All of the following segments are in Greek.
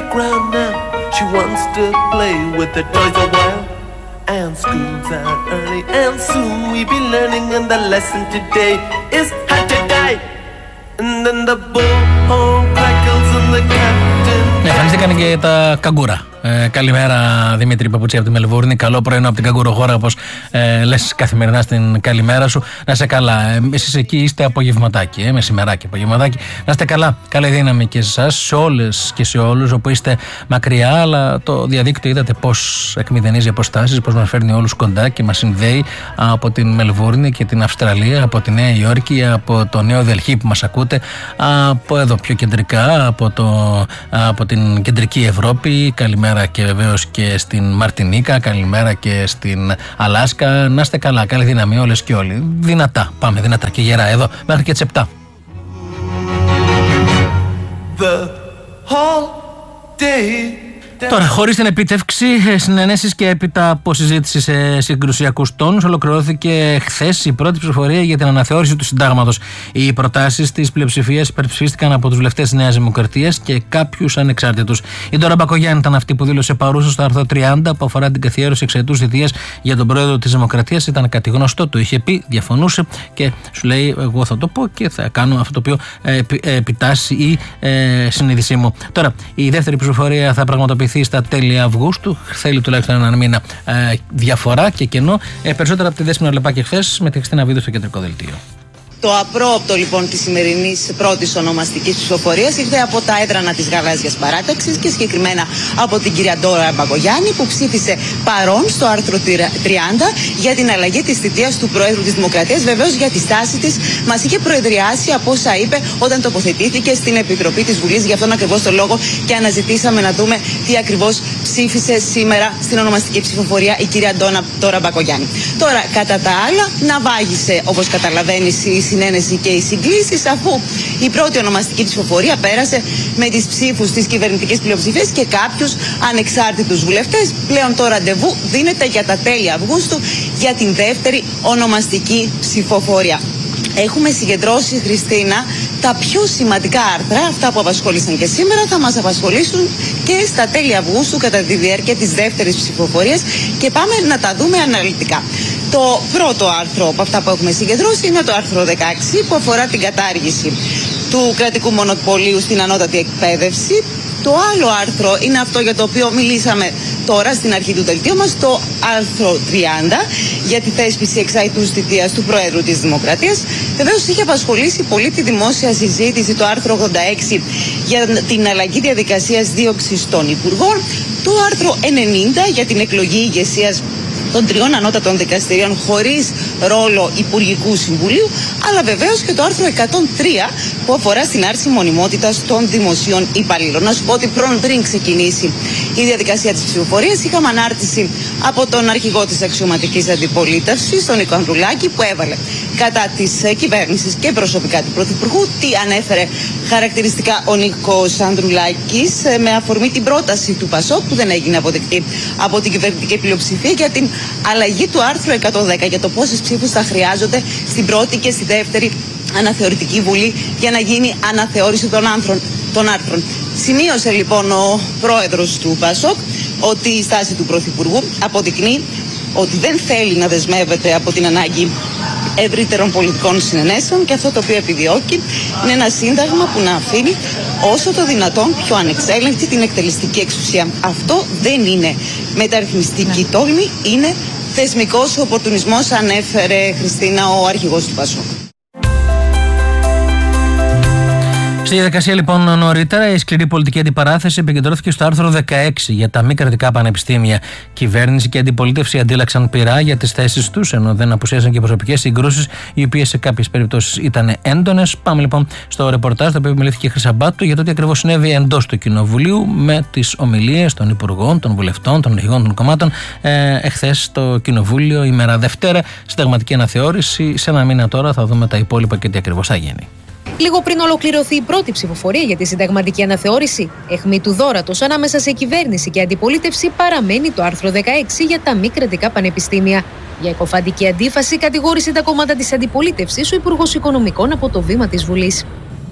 playground now. She wants to play with the toys a while. And school's out early, and soon we be learning. And the lesson today is how to die. And then the bullhorn crackles and the captain. Εμφανίστηκαν και τα καγκούρα. Καλημέρα Δημήτρη Παπουτσί από τη Μελβούρνη. Καλό πρωινό από την καγκουροχώρα, όπως λες καθημερινά στην καλημέρα σου. Να είστε καλά. Εσείς εκεί είστε απογευματάκι, μεσημεράκι, απογευματάκι. Να είστε καλά. Καλή δύναμη και σε εσάς, σε όλες και σε όλους όπου είστε μακριά. Αλλά το διαδίκτυο είδατε πώς εκμηδενίζει αποστάσεις, πώς μας φέρνει όλους κοντά και μας συνδέει από την Μελβούρνη και την Αυστραλία, από τη Νέα Υόρκη, από το Νέο Δελχή που μας ακούτε, από εδώ πιο κεντρικά, από την κεντρική Ευρώπη. Καλημέρα και βεβαίως και στην Μαρτινίκα, καλημέρα και στην Αλάσκα. Να είστε καλά, καλή δύναμη όλες και όλοι. Δυνατά, πάμε δυνατά και γερά εδώ μέχρι και τις 7. Τώρα, χωρίς την επίτευξη συνενέσεις και έπειτα από συζήτηση σε συγκρουσιακούς τόνους, ολοκληρώθηκε χθες η πρώτη ψηφοφορία για την αναθεώρηση του συντάγματος. Οι προτάσεις της πλειοψηφίας υπερψηφίστηκαν από τους βουλευτές της Νέας Δημοκρατίας και κάποιους ανεξάρτητους. Η Ντόρα Μπακογιάννη ήταν αυτή που δήλωσε παρούσα στο άρθρο 30 που αφορά την καθιέρωση εξαετούς θητείας για τον πρόεδρο της Δημοκρατίας. Ήταν κάτι γνωστό, το είχε πει, διαφωνούσε και σου λέει: εγώ θα το πω και θα κάνω αυτό το οποίο επιτάσσει η συνείδησή μου. Τώρα, η δεύτερη ψηφοφορία θα πραγματοποιηθεί στα τέλη Αυγούστου. Θέλει τουλάχιστον έναν μήνα διαφορά και κενό. Περισσότερα από τη Δέσποινα Λεπάκη χθες με τη Χριστίνα Βίδου στο κεντρικό δελτίο. Το απρόοπτο λοιπόν της σημερινής πρώτης ονομαστικής ψηφοφορίας ήρθε από τα έδρανα της Γαλάζιας Παράταξης και συγκεκριμένα από την κυρία Ντόρα Μπακογιάννη που ψήφισε παρόν στο άρθρο 30 για την αλλαγή της θητείας του Προέδρου της Δημοκρατίας. Βεβαίως για τη στάση της μας είχε προεδριάσει από όσα είπε όταν τοποθετήθηκε στην Επιτροπή της Βουλής. Γι' αυτόν ακριβώς το λόγο και αναζητήσαμε να δούμε τι ακριβώς ψήφισε σήμερα στην ονομαστική ψηφοφορία η κυρία Ντόρα Μπακογιάννη. Τώρα, κατά τα άλλα, ναυάγησε όπως καταλαβαίνεις η συνένεση και οι συγκλήσεις, αφού η πρώτη ονομαστική ψηφοφορία πέρασε με τις ψήφους της κυβερνητικής πλειοψηφίας και κάποιους ανεξάρτητους βουλευτές. Πλέον το ραντεβού δίνεται για τα τέλη Αυγούστου για την δεύτερη ονομαστική ψηφοφορία. Έχουμε συγκεντρώσει, Χριστίνα, τα πιο σημαντικά άρθρα, αυτά που απασχόλησαν και σήμερα, θα μας απασχολήσουν και στα τέλη Αυγούστου κατά τη διάρκεια της δεύτερης ψηφοφορίας και πάμε να τα δούμε αναλυτικά. Το πρώτο άρθρο από αυτά που έχουμε συγκεντρώσει είναι το άρθρο 16 που αφορά την κατάργηση του κρατικού μονοπωλίου στην ανώτατη εκπαίδευση. Το άλλο άρθρο είναι αυτό για το οποίο μιλήσαμε τώρα στην αρχή του δελτίου μας, το άρθρο 30 για τη θέσπιση εξαετούς θητείας του Προέδρου της Δημοκρατίας. Βεβαίως είχε απασχολήσει πολύ τη δημόσια συζήτηση το άρθρο 86 για την αλλαγή διαδικασίας δίωξης των Υπουργών, το άρθρο 90 για την εκλογή ηγεσίας των τριών ανώτατων δικαστηρίων χωρίς ρόλο Υπουργικού Συμβουλίου, αλλά βεβαίως και το άρθρο 103 που αφορά στην άρση μονιμότητας των δημοσίων υπαλλήλων. Να σου πω ότι πριν ξεκινήσει η διαδικασία της ψηφοφορίας είχαμε ανάρτηση από τον αρχηγό της αξιωματικής αντιπολίτευσης, τον Νίκο Ανδρουλάκη, που έβαλε κατά της κυβέρνησης και προσωπικά του Πρωθυπουργού. Τι ανέφερε χαρακτηριστικά ο Νίκος Ανδρουλάκης με αφορμή την πρόταση του ΠΑΣΟΚ που δεν έγινε αποδεκτή από την κυβερνητική πλειοψηφία για την αλλαγή του άρθρου 110 για το πόσες ψήφους θα χρειάζονται στην πρώτη και στη δεύτερη αναθεωρητική βουλή για να γίνει αναθεώρηση των άρθρων. Σημείωσε λοιπόν ο πρόεδρος του ΠΑΣΟΚ ότι η στάση του Πρωθυπουργού αποδεικνύει ότι δεν θέλει να δεσμεύεται από την ανάγκη ευρύτερων πολιτικών συνενέσεων και αυτό το οποίο επιδιώκει είναι ένα σύνταγμα που να αφήνει όσο το δυνατόν πιο ανεξέλεγκτη την εκτελεστική εξουσία. Αυτό δεν είναι μεταρρυθμιστική τόλμη, είναι θεσμικός οπορτουνισμός, ανέφερε, Χριστίνα, ο αρχηγός του ΠΑΣΟΚ. Στη διαδικασία λοιπόν νωρίτερα η σκληρή πολιτική αντιπαράθεση επικεντρώθηκε στο άρθρο 16 για τα μη κρατικά πανεπιστήμια. Κυβέρνηση και αντιπολίτευση αντίλαξαν πυρά για τις θέσεις τους, ενώ δεν απουσίασαν και προσωπικές συγκρούσεις, οι οποίες σε κάποιες περιπτώσεις ήταν έντονες. Πάμε λοιπόν στο ρεπορτάζ, το οποίο επιμελήθηκε η Χρυσαμπάτου, για το τι ακριβώς συνέβη εντός του Κοινοβουλίου με τις ομιλίες των υπουργών, των βουλευτών, των αρχηγών των κομμάτων εχθές στο Κοινοβούλιο, ημέρα Δευτέρα, συνταγματική αναθεώρηση. Σε ένα μήνα τώρα θα δούμε τα υπόλοιπα και τι ακριβώς θα γίνει. Λίγο πριν ολοκληρωθεί η πρώτη ψηφοφορία για τη συνταγματική αναθεώρηση, αιχμή του δώρατος ανάμεσα σε κυβέρνηση και αντιπολίτευση παραμένει το άρθρο 16 για τα μη κρατικά πανεπιστήμια. Για εκοφαντική αντίφαση κατηγόρησε τα κόμματα της αντιπολίτευσης ο Υπουργός Οικονομικών από το βήμα της Βουλής.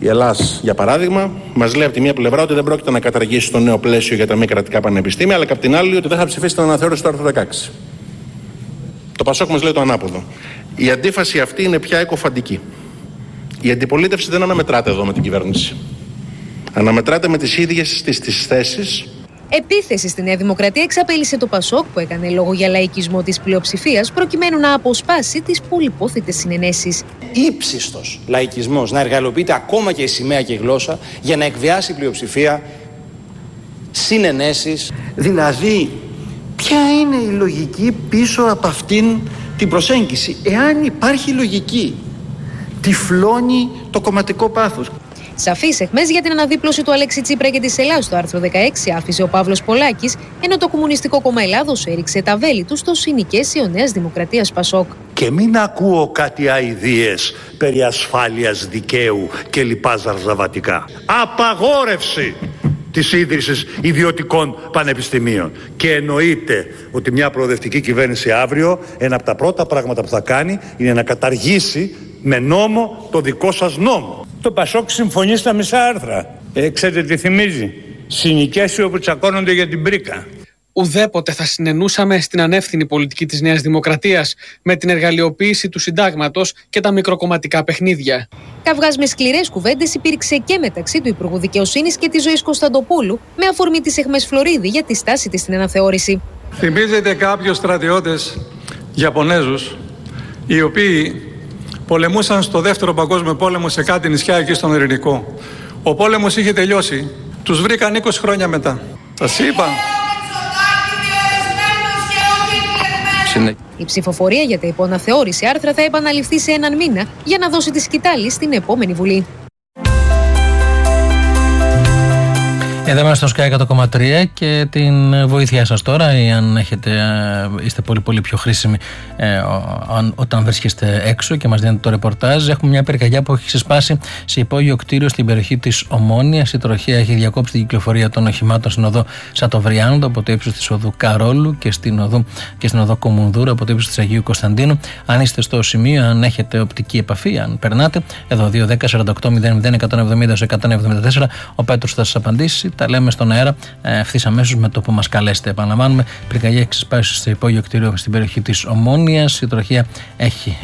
Η Ελλάς, για παράδειγμα, μας λέει από τη μία πλευρά ότι δεν πρόκειται να καταργήσει το νέο πλαίσιο για τα μη κρατικά πανεπιστήμια, αλλά από την άλλη ότι δεν θα ψηφίσει την αναθεώρηση του άρθρου 16. Το Πασόκ μας λέει το ανάποδο. Η αντίφαση αυτή είναι πια εκοφαντική. Η αντιπολίτευση δεν αναμετράται εδώ με την κυβέρνηση. Αναμετράται με τις ίδιες τις θέσεις. Επίθεση στη Νέα Δημοκρατία εξαπέλυσε το Πασόκ, που έκανε λόγο για λαϊκισμό της πλειοψηφίας προκειμένου να αποσπάσει τις πολυπόθητες συνενέσεις. Ήψιστος λαϊκισμός να εργαλειοποιείται ακόμα και η σημαία και η γλώσσα για να εκβιάσει η πλειοψηφία συνενέσεις. Δηλαδή, ποια είναι η λογική πίσω από αυτήν την προσέγγιση? Εάν υπάρχει λογική, τυφλώνει το κομματικό πάθος. Σαφείς αιχμές για την αναδίπλωση του Αλέξη Τσίπρα και της Ελλάδας στο άρθρο 16 άφησε ο Παύλος Πολάκης, ενώ το Κομμουνιστικό Κόμμα Ελλάδος έριξε τα βέλη του στο συνοικέσιο Νέας Δημοκρατίας Πασόκ. Και μην ακούω κάτι αηδίες περί ασφάλειας δικαίου και λοιπά ζαρζαβατικά. Απαγόρευση της ίδρυσης ιδιωτικών πανεπιστημίων. Και εννοείται ότι μια προοδευτική κυβέρνηση αύριο, ένα από τα πρώτα πράγματα που θα κάνει είναι να καταργήσει με νόμο το δικό σας νόμο. Το Πασόκ συμφωνεί στα μισά άρθρα. Ξέρετε τι θυμίζει? Συνοικέσιο που τσακώνονται για την πρίκα. Ουδέποτε θα συνενούσαμε στην ανεύθυνη πολιτική της Νέας Δημοκρατίας με την εργαλειοποίηση του συντάγματος και τα μικροκομματικά παιχνίδια. Καυγάς με σκληρές κουβέντες υπήρξε και μεταξύ του Υπουργού Δικαιοσύνης και της Ζωής Κωνσταντοπούλου, με αφορμή τις αιχμές Φλωρίδη για τη στάση της στην αναθεώρηση. Θυμίζεται κάποιους στρατιώτες Ιαπωνέζους, οι οποίοι πολεμούσαν στο Δεύτερο Παγκόσμιο Πόλεμο σε κάτι νησιά εκεί στον Ειρηνικό. Ο πόλεμος είχε τελειώσει. Τους βρήκαν 20 χρόνια μετά. Σας είπα. Η ψηφοφορία για τα υποαναθεώρηση άρθρα θα επαναληφθεί σε έναν μήνα για να δώσει τη σκητάλη στην επόμενη Βουλή. Εδώ είμαστε στο Sky 100,3 και την βοήθειά σας τώρα, αν είστε πολύ πιο χρήσιμοι όταν βρίσκεστε έξω και μας δίνετε το ρεπορτάζ. Έχουμε μια πυρκαγιά που έχει ξεσπάσει σε υπόγειο κτίριο στην περιοχή της Ομόνοιας. Η τροχέα έχει διακόψει την κυκλοφορία των οχημάτων στην οδό Σατοβριάνδο από το ύψος της οδού Καρόλου και στην οδό Κομουνδούρου από το ύψος της Αγίου Κωνσταντίνου. Αν είστε στο σημείο, αν έχετε οπτική επαφή, αν περνάτε, εδώ 210-48-00-170-174, ο Πέτρος θα σας απαντήσει. Τα λέμε στον αέρα ευθύς αμέσως με το που μας καλέσετε. Επαναλαμβάνουμε, πυρκαγιά έχει ξεσπάσει στο υπόγειο κτίριο στην περιοχή της Ομόνοιας. Η τροχέα έχει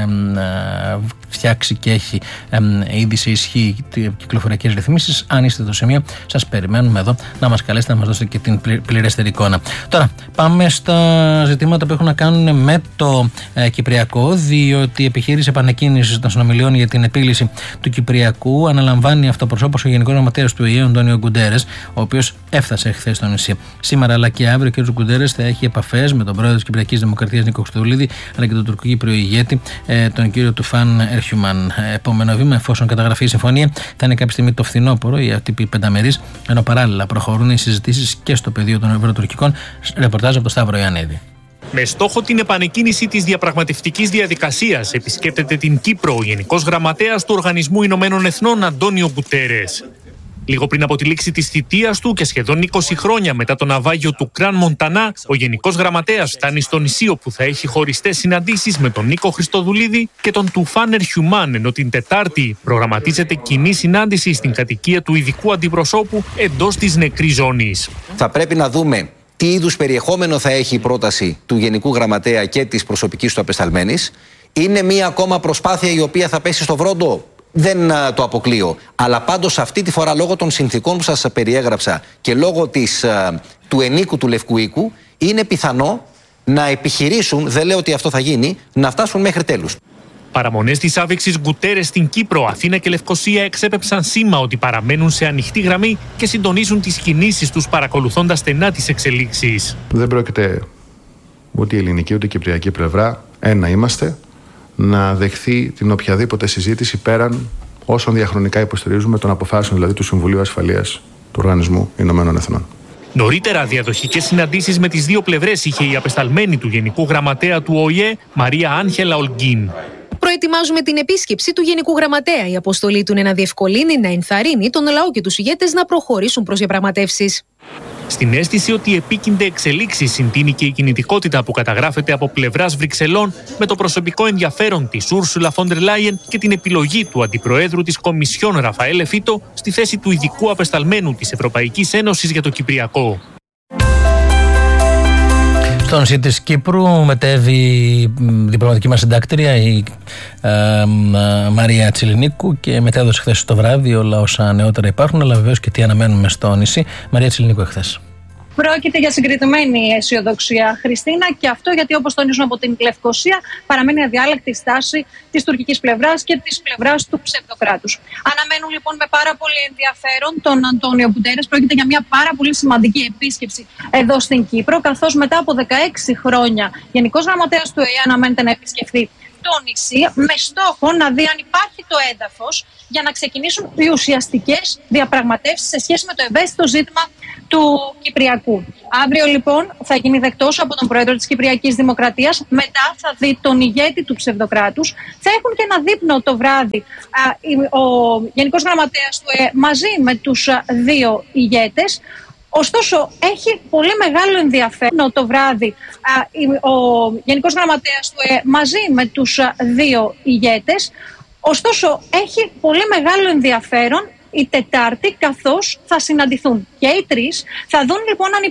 φτιάξει και έχει ήδη σε ισχύ κυκλοφοριακές ρυθμίσεις. Αν είστε στο σημείο, σας περιμένουμε εδώ να μας καλέσετε, να μας δώσετε και την πληρέστερη εικόνα. Τώρα, πάμε στα ζητήματα που έχουν να κάνουν με το Κυπριακό, διότι η επιχείρηση επανεκκίνησης των συνομιλιών για την επίλυση του Κυπριακού αναλαμβάνει αυτοπροσώπως ο Γενικός Γραμματέας του ΟΗΕ, Αντώνιο Γκουντέρες, ο οποίος έφτασε χθες στο νησί. Σήμερα αλλά και αύριο ο κ. Γκουντέρες θα έχει επαφές με τον πρόεδρο της Κυπριακής Δημοκρατίας Νίκο Χριστοδουλίδη, αλλά και τον τουρκοκύπριο ηγέτη, τον κύριο Τουφάν Ερχιουμάν. Επόμενο βήμα, εφόσον καταγραφεί η συμφωνία, θα είναι κάποια στιγμή το φθινόπωρο, η ατύπη πενταμερής, ενώ παράλληλα προχωρούν οι συζητήσεις και στο πεδίο των ευρωτουρκικών. Ρεπορτάζ από τον Σταύρο Ιαννίδη. Με στόχο την επανεκκίνηση της διαπραγματευτικής διαδικασίας, επισκέπτεται την Κύπρο ο Γενικός Γραμματέας του Οργανισμού Ηνωμένων Εθνών Αντώνιο Γκουντέρες. Λίγο πριν από τη λήξη της θητείας του και σχεδόν 20 χρόνια μετά το ναυάγιο του Κραν Μοντανά, ο Γενικός Γραμματέας φτάνει στο νησί, όπου θα έχει χωριστές συναντήσεις με τον Νίκο Χριστοδουλίδη και τον Τουφάν Ερχιουμάν, ενώ την Τετάρτη προγραμματίζεται κοινή συνάντηση στην κατοικία του ειδικού αντιπροσώπου εντός της νεκρής ζώνης. Θα πρέπει να δούμε τι είδους περιεχόμενο θα έχει η πρόταση του Γενικού Γραμματέα και της προσωπικής του απεσταλμένης. Είναι μία ακόμα προσπάθεια η οποία θα πέσει στο βρόντο. Δεν το αποκλείω. Αλλά πάντως αυτή τη φορά, λόγω των συνθήκων που σας περιέγραψα και λόγω του ενίκου του Λευκού Οίκου, είναι πιθανό να επιχειρήσουν, δεν λέω ότι αυτό θα γίνει, να φτάσουν μέχρι τέλους. Παραμονές της άφιξης Γκουντέρες στην Κύπρο, Αθήνα και Λευκοσία εξέπεψαν σήμα ότι παραμένουν σε ανοιχτή γραμμή και συντονίζουν τις κινήσεις τους, παρακολουθώντας στενά τις εξελίξεις. Δεν πρόκειται ούτε η ελληνική ούτε η κυπριακή πλευρά, ένα είμαστε, να δεχθεί την οποιαδήποτε συζήτηση πέραν όσων διαχρονικά υποστηρίζουμε, των αποφάσεων δηλαδή του Συμβουλίου Ασφαλείας του Οργανισμού Ηνωμένων Εθνών. Νωρίτερα, διαδοχικές συναντήσεις με τις δύο πλευρές είχε η απεσταλμένη του Γενικού Γραμματέα του ΟΗΕ, Μαρία Άγχελα Ολγκίν. Προετοιμάζουμε την επίσκεψη του Γενικού Γραμματέα. Η αποστολή του είναι να διευκολύνει, να ενθαρρύνει τον λαό και τους ηγέτες να προχωρήσουν προς διαπραγματεύσεις. Στην αίσθηση ότι επίκυνται εξελίξεις συντείνει και η κινητικότητα που καταγράφεται από πλευράς Βρυξελών με το προσωπικό ενδιαφέρον της Ursula von der Leyen και την επιλογή του Αντιπροέδρου της Κομισιόν Ραφαέλε Φίτο στη θέση του ειδικού απεσταλμένου της Ευρωπαϊκής Ένωσης για το Κυπριακό. Στο νησί της Κύπρου μετέβη η διπλωματική μας συντάκτρια, η Μαρία Τσιλινίκου, και μετέδωσε χθες το βράδυ όλα όσα νεότερα υπάρχουν, αλλά βεβαίως και τι αναμένουμε στο νησί. Μαρία Τσιλινίκου εχθές. Πρόκειται για συγκριτημένη αισιοδοξία, Χριστίνα, και αυτό γιατί, όπως τονίζουμε από την Λευκοσία, παραμένει αδιάλεκτη στάση της τουρκικής πλευράς και της πλευράς του ψευδοκράτους. Αναμένουν λοιπόν με πάρα πολύ ενδιαφέρον τον Αντώνιο Γκουτέρες. Πρόκειται για μια πάρα πολύ σημαντική επίσκεψη εδώ στην Κύπρο, καθώς μετά από 16 χρόνια Γενικός Γραμματέας του ΟΗΕ αναμένεται να επισκεφθεί το νησί, με στόχο να δει αν υπάρχει το έδαφος για να ξεκινήσουν οι ουσιαστικές διαπραγματεύσεις σε σχέση με το ευαίσθητο ζήτημα του Κυπριακού. Αύριο λοιπόν θα γίνει δεκτός από τον Πρόεδρο της Κυπριακής Δημοκρατίας, μετά θα δει τον ηγέτη του ψευδοκράτους, θα έχουν και ένα δείπνο το βράδυ ο Γενικός Γραμματέας του ΕΕ μαζί με τους δύο ηγέτες. Ωστόσο, έχει πολύ μεγάλο ενδιαφέρον το βράδυ ο Γενικός Γραμματέας του ΕΕ μαζί με τους δύο ηγέτες. Ωστόσο, έχει πολύ μεγάλο ενδιαφέρον η Τετάρτη, καθώς θα συναντηθούν και οι τρεις. Θα δουν λοιπόν αν